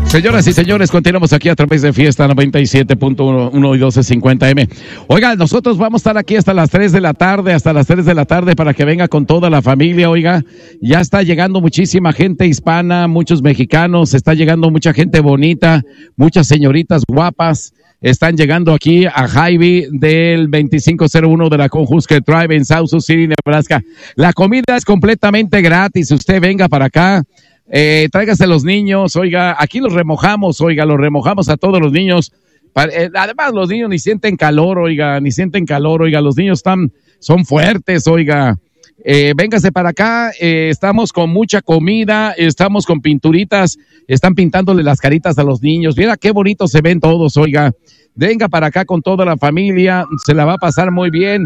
Señoras y señores, continuamos aquí a través de Fiesta 97.1 y 1250M. Oiga, nosotros vamos a estar aquí hasta las 3 de la tarde, para que venga con toda la familia. Oiga, ya está llegando muchísima gente hispana, muchos mexicanos, está llegando mucha gente bonita, muchas señoritas guapas. Están llegando aquí a Hy-Vee del 2501 de la Conjuske Drive en South Sioux City, Nebraska. La comida es completamente gratis. Usted venga para acá. Tráigase los niños, oiga, aquí los remojamos a todos los niños. Además, los niños ni sienten calor, oiga, los niños son fuertes, oiga. Véngase para acá, estamos con mucha comida, estamos con pinturitas, están pintándole las caritas a los niños. Mira qué bonitos se ven todos, oiga. Venga para acá con toda la familia, se la va a pasar muy bien.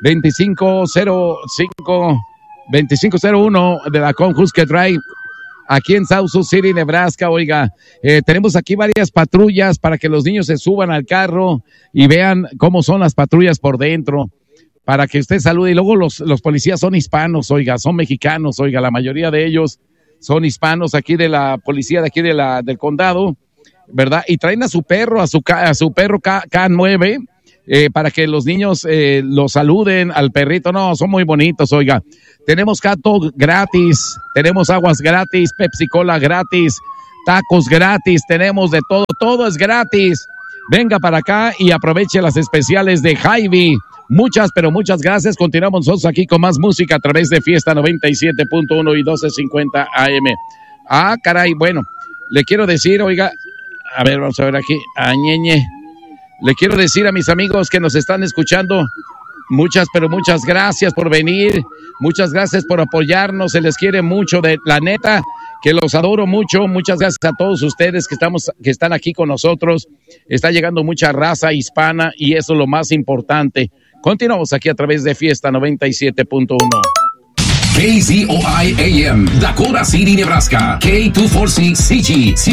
2501 de la Conjuske Drive, aquí en South Sioux City, Nebraska. Oiga, tenemos aquí varias patrullas para que los niños se suban al carro y vean cómo son las patrullas por dentro, para que usted salude. Y luego los policías son hispanos, oiga, son mexicanos, oiga, la mayoría de ellos son hispanos aquí de la policía de aquí del condado, ¿verdad? Y traen a su perro, a su perro K9, para que los niños lo saluden al perrito. No, son muy bonitos, oiga. Tenemos hot dog gratis, tenemos aguas gratis, Pepsi Cola gratis, tacos gratis, tenemos de todo es gratis. Venga para acá y aproveche las especiales de Hy-Vee. Muchas, pero muchas gracias. Continuamos nosotros aquí con más música a través de Fiesta 97.1 y 1250 AM. Ah, caray, bueno, le quiero decir, oiga, a ver, vamos a ver aquí, ñeñe. Le quiero decir a mis amigos que nos están escuchando, muchas, pero muchas gracias por venir, muchas gracias por apoyarnos, se les quiere mucho, de la neta, que los adoro mucho. Muchas gracias a todos ustedes que están aquí con nosotros. Está llegando mucha raza hispana y eso es lo más importante. Continuamos aquí a través de Fiesta 97.1. KZOI AM, Dakota City, Nebraska. K240CG